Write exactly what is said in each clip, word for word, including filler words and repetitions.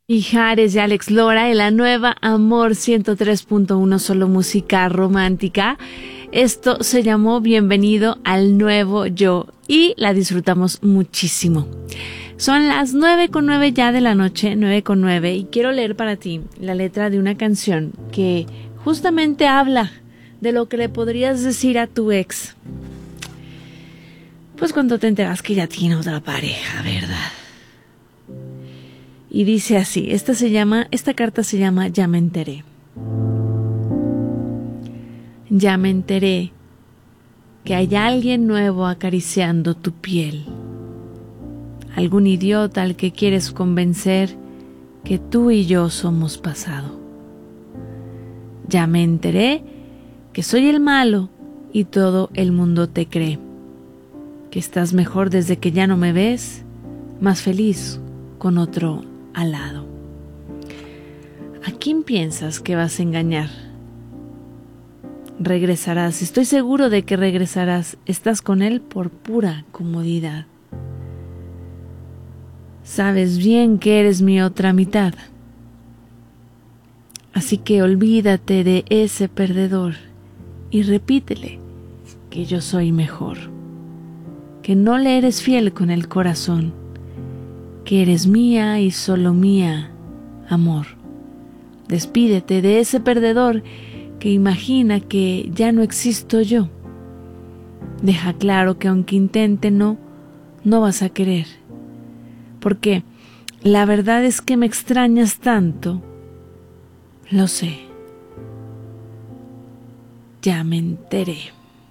Mijares de Alex Lora en la nueva Amor ciento tres punto uno, solo música romántica. Esto se llamó Bienvenido al Nuevo Yo y la disfrutamos muchísimo. Son las nueve con nueve ya de la noche, nueve con nueve, y quiero leer para ti la letra de una canción que justamente habla de lo que le podrías decir a tu ex. Pues cuando te enteras que ya tiene otra pareja, ¿verdad? Y dice así, esta se llama, esta carta se llama Ya me enteré. Ya me enteré que hay alguien nuevo acariciando tu piel. Algún idiota al que quieres convencer que tú y yo somos pasado. Ya me enteré que soy el malo y todo el mundo te cree. Que estás mejor desde que ya no me ves, más feliz con otro al lado. ¿A quién piensas que vas a engañar? Regresarás, estoy seguro de que regresarás. Estás con él por pura comodidad. Sabes bien que eres mi otra mitad. Así que olvídate de ese perdedor y repítele que yo soy mejor. Que no le eres fiel con el corazón. Que eres mía y solo mía, amor. Despídete de ese perdedor que imagina que ya no existo yo. Deja claro que aunque intente no, no vas a querer. Porque la verdad es que me extrañas tanto. Lo sé. Ya me enteré.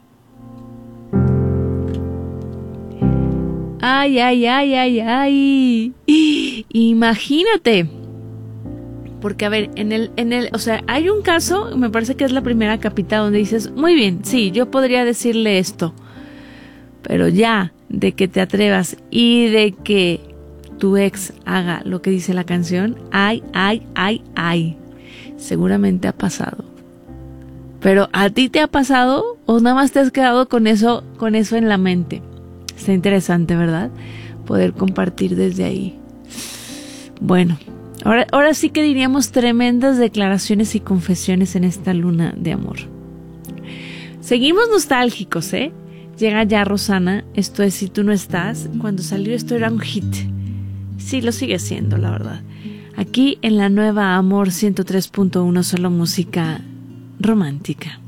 Ay, ay, ay, ay, ay. Imagínate. Porque, a ver, en el, en el, o sea, hay un caso, me parece que es la primera capita, donde dices, muy bien, sí, yo podría decirle esto. Pero ya, de que te atrevas y de que tu ex haga lo que dice la canción, ay, ay, ay, ay. Seguramente ha pasado. Pero, ¿a ti te ha pasado o nada más te has quedado con eso, con eso en la mente? Está interesante, ¿verdad? Poder compartir desde ahí. Bueno, ahora, ahora sí que diríamos tremendas declaraciones y confesiones en esta luna de amor. Seguimos nostálgicos, ¿eh? Llega ya Rosana, esto es Si tú no estás. Cuando salió esto era un hit. Sí, lo sigue siendo, la verdad. Aquí en la nueva Amor ciento tres punto uno, solo música romántica.